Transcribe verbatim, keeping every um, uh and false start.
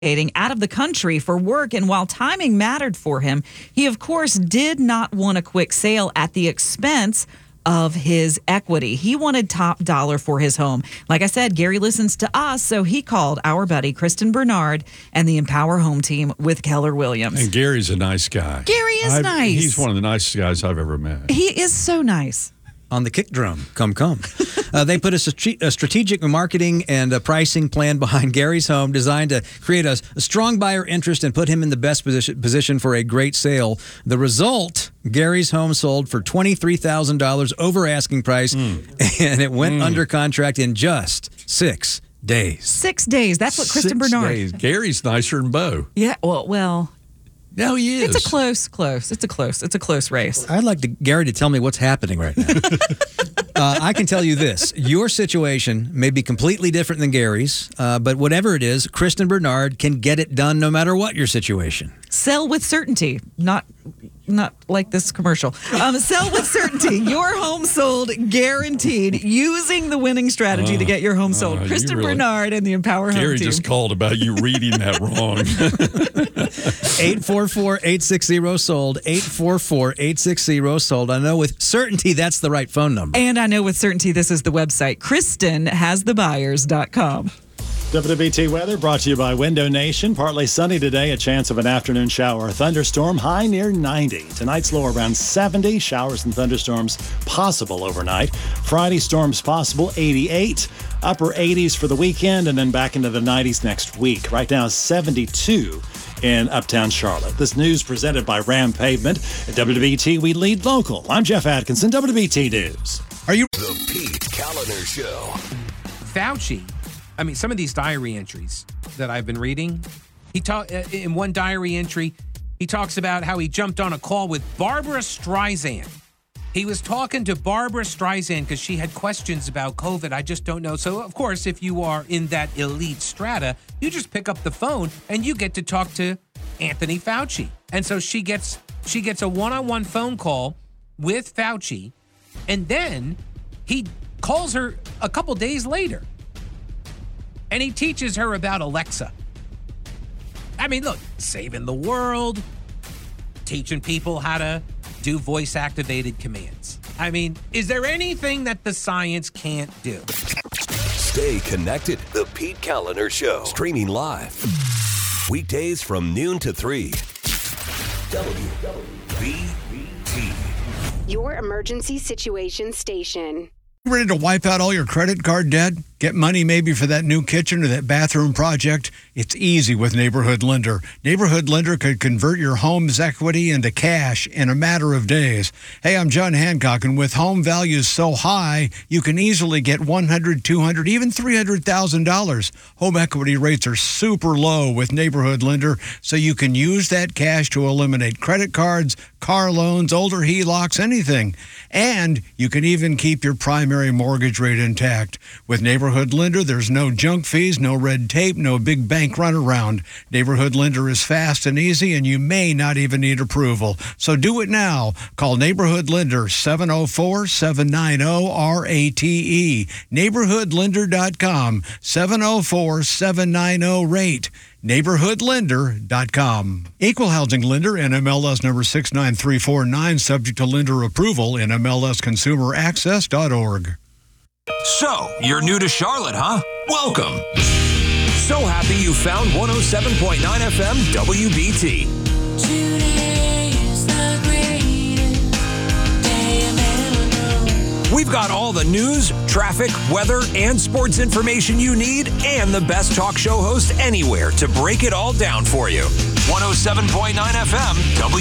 out of the country for work, and while timing mattered for him, he of course did not want a quick sale at the expense of his equity. He wanted top dollar for his home. Like I said, Gary listens to us, so he called our buddy Kristen Bernard and the Empower Home Team with Keller Williams. And Gary's a nice guy. Gary is I've, nice. He's one of the nicest guys I've ever met. He is so nice. On the kick drum. Come, come. uh, they put a, strate- a strategic marketing and a pricing plan behind Gary's home designed to create a, a strong buyer interest and put him in the best position, position for a great sale. The result, Gary's home sold for twenty-three thousand dollars over asking price, mm. and it went mm. under contract in just six days. Six days. That's what Kristen Six Bernard. Days. Gary's nicer than Bo. Yeah, well, well. No, he is. It's a close, close. It's a close. It's a close race. I'd like to, Gary to tell me what's happening right now. uh, I can tell you this. Your situation may be completely different than Gary's, uh, but whatever it is, Kristen Bernard can get it done no matter what your situation. Sell with certainty. Not not like this commercial. Um, sell with certainty. Your home sold guaranteed using the winning strategy uh, to get your home sold. Uh, Kristen really, Bernard and the Empower Home Team. Gary just called about you reading that wrong. eight four four, eight six zero, sold. eight four four, eight six zero, sold. I know with certainty that's the right phone number. And I know with certainty this is the website. Kristen has the buyers dot com. W B T weather brought to you by Window Nation. Partly sunny today, a chance of an afternoon shower. A thunderstorm high near ninety. Tonight's low around seventy. Showers and thunderstorms possible overnight. Friday storms possible, eighty-eight. Upper eighties for the weekend and then back into the nineties next week. Right now, seventy-two in Uptown Charlotte. This news presented by Ram Pavement. At W B T, we lead local. I'm Jeff Atkinson, W B T News. Are you the Pete Kaliner Show? Fauci. I mean, some of these diary entries that I've been reading, he talk in one diary entry, he talks about how he jumped on a call with Barbara Streisand. He was talking to Barbara Streisand because she had questions about COVID. I just don't know. So, of course, if you are in that elite strata, you just pick up the phone and you get to talk to Anthony Fauci. And so she gets she gets a one-on-one phone call with Fauci, and then he calls her a couple days later. And he teaches her about Alexa. I mean, look, saving the world, teaching people how to do voice-activated commands. I mean, is there anything that the science can't do? Stay connected. The Pete Kaliner Show. Streaming live. Weekdays from noon to three. W B T. Your emergency situation station. Ready to wipe out all your credit card debt? Get money maybe for that new kitchen or that bathroom project? It's easy with Neighborhood Lender. Neighborhood Lender could convert your home's equity into cash in a matter of days. Hey, I'm John Hancock, and with home values so high, you can easily get one hundred thousand dollars, two hundred thousand dollars, even three hundred thousand dollars. Home equity rates are super low with Neighborhood Lender, so you can use that cash to eliminate credit cards, car loans, older H E L O Cs, anything. And you can even keep your primary mortgage rate intact. With Neighborhood Lender, there's no junk fees, no red tape, no big bank runaround. Neighborhood Lender is fast and easy, and you may not even need approval. So do it now. Call Neighborhood Lender, seven oh four, seven nine oh, R A T E. neighborhood lender dot com, seven oh four, seven nine oh, rate. neighborhood lender dot com. Equal housing lender, N M L S number six nine three four nine, subject to lender approval, N M L S consumer access dot org. So, you're new to Charlotte, huh? Welcome. So happy you found one oh seven point nine F M W B T. We've got all the news, traffic, weather, and sports information you need, and the best talk show host anywhere to break it all down for you. one oh seven point nine F M W B T.